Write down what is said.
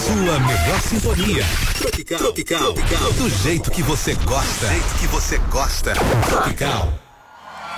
sua melhor sintonia. Tropical. Do jeito que você gosta. Tropical.